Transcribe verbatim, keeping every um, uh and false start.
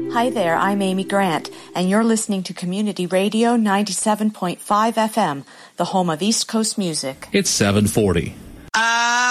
Hi there, I'm Amy Grant, and you're listening to Community Radio ninety-seven point five F M, the home of East Coast music. It's seven forty.